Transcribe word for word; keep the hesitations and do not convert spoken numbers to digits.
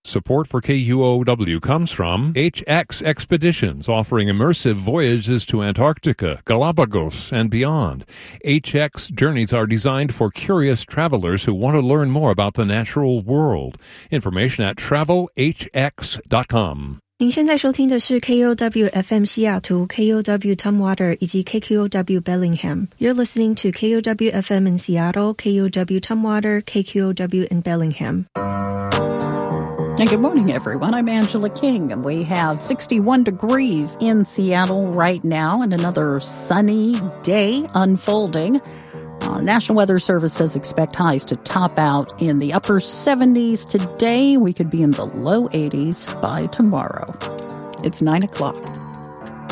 Support for K U O W comes from H X Expeditions, offering immersive voyages to Antarctica, Galapagos, and beyond. H X journeys are designed for curious travelers who want to learn more about the natural world. Information at travel h x dot com. 您现在收听的是 K O W F M 西雅图、K O W Tumwater 以及 K Q O W Bellingham. You're listening to K O W F M in Seattle, K O W Tumwater, K Q O W in Bellingham. And good morning, everyone. I'm Angela King, and we have sixty-one degrees in Seattle right now and another sunny day unfolding. Uh, National Weather Service says expect highs to top out in the upper seventies today. We could be in the low eighties by tomorrow. It's nine o'clock.